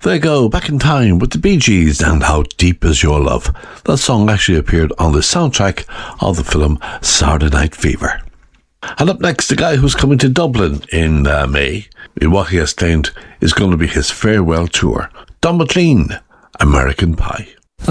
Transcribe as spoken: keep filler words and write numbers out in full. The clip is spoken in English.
They go back in time with the Bee Gees and How Deep Is Your Love. That song actually appeared on the soundtrack of the film Saturday Night Fever. And up next, the guy who's coming to Dublin in uh, May, in what he has claimed is going to be his farewell tour, Don McLean, American Pie.